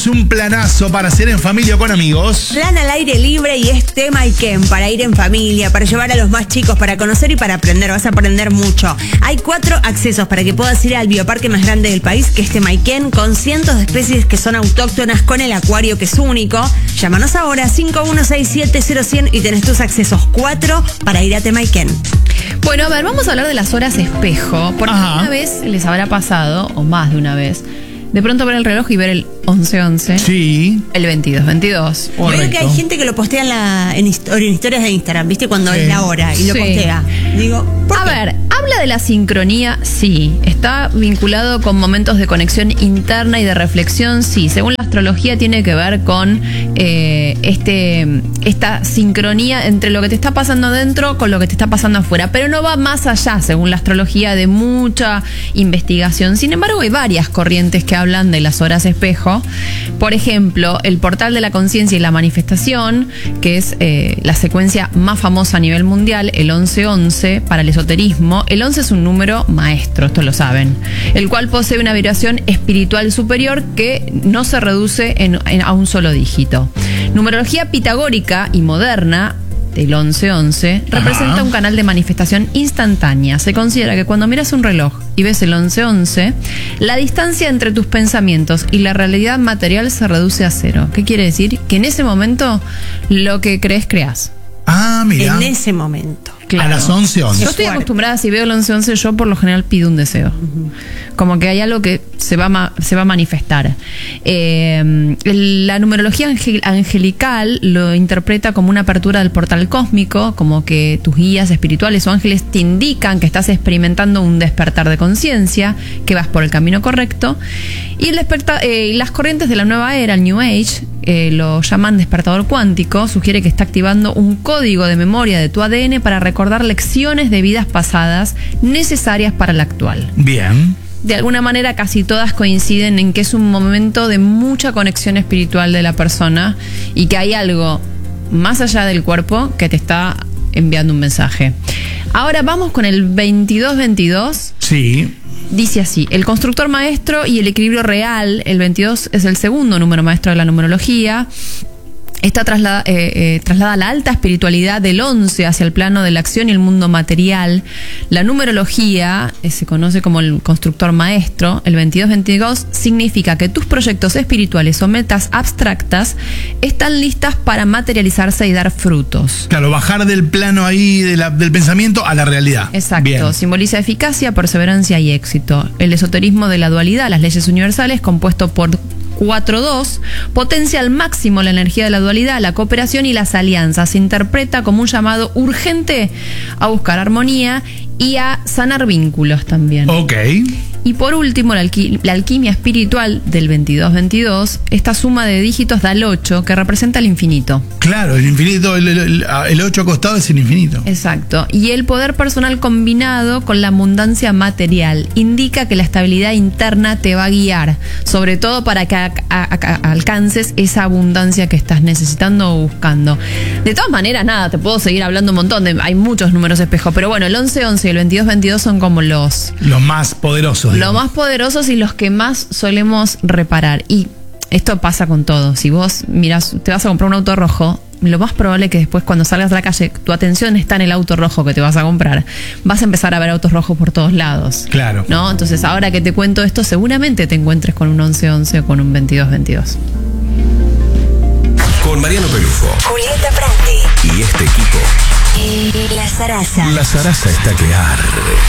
Un planazo para hacer en familia o con amigos. Plan al aire libre y es Temaiken para ir en familia, para llevar a los más chicos, para conocer y para aprender. Vas a aprender mucho. Hay 4 accesos para que puedas ir al bioparque más grande del país, que es Temaiken, con cientos de especies que son autóctonas, con el acuario que es único. Llámanos ahora 5167-0100 y tenés tus accesos 4 para ir a Temaiken. Bueno, a ver, vamos a hablar de las horas espejo, porque una vez les habrá pasado, o más de una vez, de pronto ver el reloj y ver el 11:11. Sí. El 22:22. Creo que hay gente que lo postea en historias de Instagram, ¿viste? Cuando es la hora y lo postea. Digo, a ver, habla de la sincronía, sí. Está vinculado con momentos de conexión interna y de reflexión, sí. Según la astrología tiene que ver con esta sincronía entre lo que te está pasando adentro con lo que te está pasando afuera. Pero no va más allá, según la astrología, de mucha investigación. Sin embargo, hay varias corrientes que hablan de las horas espejo. Por ejemplo, el portal de la conciencia y la manifestación, que es la secuencia más famosa a nivel mundial, el 11:11 para el esoterismo. El 11 es un número maestro, esto lo saben, el cual posee una vibración espiritual superior que no se reduce a un solo dígito. Numerología pitagórica y moderna del 11:11 representa un canal de manifestación instantánea. Se considera que cuando miras un reloj y ves el 11:11, la distancia entre tus pensamientos y la realidad material se reduce a 0. ¿Qué quiere decir? Que en ese momento lo que creas. Ah, mira. En ese momento. Claro. A las 11:11. Yo estoy acostumbrada, si veo el 11:11, yo por lo general pido un deseo. Como que hay algo que se va a manifestar. La numerología angelical lo interpreta como una apertura del portal cósmico, como que tus guías espirituales o ángeles te indican que estás experimentando un despertar de conciencia, que vas por el camino correcto. Y las corrientes de la nueva era, el New Age, lo llaman despertador cuántico, sugiere que está activando un código de memoria de tu ADN para recordar lecciones de vidas pasadas necesarias para la actual. Bien. De alguna manera casi todas coinciden en que es un momento de mucha conexión espiritual de la persona y que hay algo más allá del cuerpo que te está enviando un mensaje. Ahora vamos con el 22:22. Sí. Dice así: el constructor maestro y el equilibrio real. El 22 es el segundo número maestro de la numerología. Esta traslada la alta espiritualidad del 11 hacia el plano de la acción y el mundo material. La numerología se conoce como el constructor maestro. El 22-22 significa que tus proyectos espirituales o metas abstractas están listas para materializarse y dar frutos. Claro, bajar del plano ahí del pensamiento a la realidad. Exacto. Bien. Simboliza eficacia, perseverancia y éxito. El esoterismo de la dualidad, las leyes universales, compuesto por 4-2, potencia al máximo la energía de la dualidad, la cooperación y las alianzas. Se interpreta como un llamado urgente a buscar armonía y a sanar vínculos también. Ok. Y por último, la alquimia espiritual del 22-22, esta suma de dígitos da el 8, que representa el infinito. Claro, el infinito, el 8 acostado es el infinito. Exacto. Y el poder personal combinado con la abundancia material indica que la estabilidad interna te va a guiar, sobre todo para que alcances esa abundancia que estás necesitando o buscando. De todas maneras, nada, te puedo seguir hablando un montón, hay muchos números espejo, pero bueno, el 11-11 y el 22-22 son como los más poderosos. Los más poderosos y los que más solemos reparar. Y esto pasa con todo. Si vos mirás, te vas a comprar un auto rojo, lo más probable es que después cuando salgas a la calle, tu atención está en el auto rojo que te vas a comprar. Vas a empezar a ver autos rojos por todos lados. Claro. ¿No? Entonces, ahora que te cuento esto, seguramente te encuentres con un 11-11 o con un 22-22. Con Mariano Pelufo, Julieta Prandi y este equipo, La Zaraza. La Zaraza está que arde.